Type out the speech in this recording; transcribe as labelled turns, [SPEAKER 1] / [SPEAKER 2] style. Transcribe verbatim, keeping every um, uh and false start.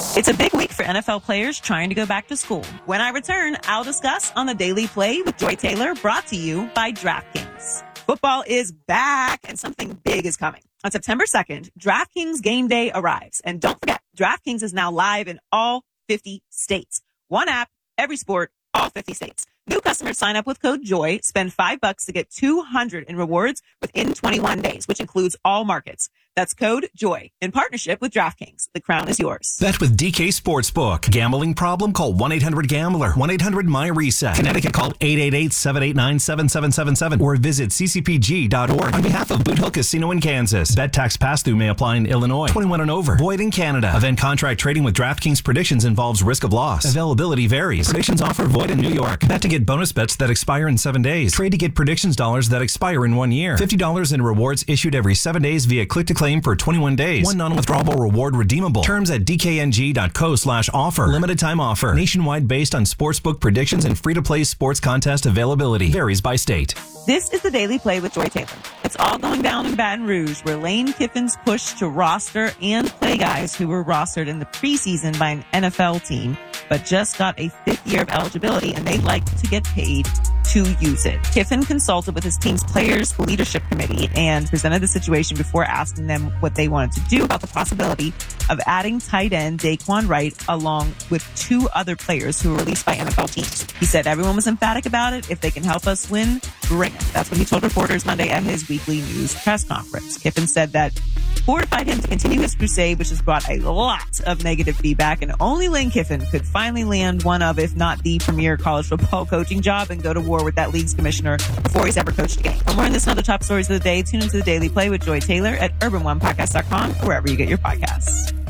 [SPEAKER 1] It's a big week for N F L players trying to go back to school. When I return, I'll discuss on the Daily Play with Joy Taylor, brought to you by DraftKings. Football is back and something big is coming. On September second, DraftKings Game Day arrives. And don't forget, DraftKings is now live in all fifty states. One app, every sport, all fifty states. New customers sign up with code JOY, spend five bucks to get two hundred in rewards within twenty-one days, which includes all markets. That's code JOY in partnership with DraftKings. The crown is yours.
[SPEAKER 2] Bet with D K Sportsbook. Gambling problem? Call one eight hundred gambler. one eight hundred my reset. Connecticut, call eight eight eight, seven eight nine, seven seven seven seven or visit c c p g dot org. On behalf of Boot Hill Casino in Kansas. Bet tax pass-through may apply in Illinois. twenty-one and over. Void in Canada. Event contract trading with DraftKings predictions involves risk of loss. Availability varies. Predictions offer void in New York. Bet to get bonus bets that expire in seven days. Trade to get predictions dollars that expire in one year. fifty dollars in rewards issued every seven days via click-to-claim for twenty-one days. One non-withdrawable reward redeemable. Terms at d k n g dot co slash offer. Limited time offer. Nationwide based on sportsbook predictions and free-to-play sports contest availability. Varies by state.
[SPEAKER 1] This is the Daily Play with Joy Taylor. It's all going down in Baton Rouge, where Lane Kiffin's push to roster and play guys who were rostered in the preseason by an N F L team, but just got a fifth year of eligibility, and they'd like to get paid to use it. Kiffin consulted with his team's players leadership committee and presented the situation before asking them what they wanted to do about the possibility of adding tight end Daquan Wright along with two other players who were released by N F L teams. He said everyone was emphatic about it. If they can help us win, bring it. That's what he told reporters Monday at his weekly news press conference. Kiffin said that fortified him to continue his crusade, which has brought a lot of negative feedback, and only Lane Kiffin could finally land one of, if not the premier college football coaching job and go to war with that league's commissioner before he's ever coached a game. For more on this and other top stories of the day, tune into the Daily Play with Joy Taylor at urban one podcast dot com or wherever you get your podcasts.